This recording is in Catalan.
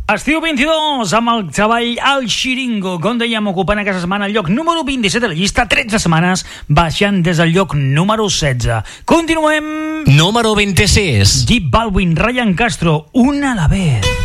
Estiu 22, amb el treball al Xiringo, com dèiem, ocupant aquesta setmana el lloc número 27 de la llista, 13 setmanes, baixant des del lloc número 16. Continuem. Número 26. J Balvin, Ryan Castro, una a la vez.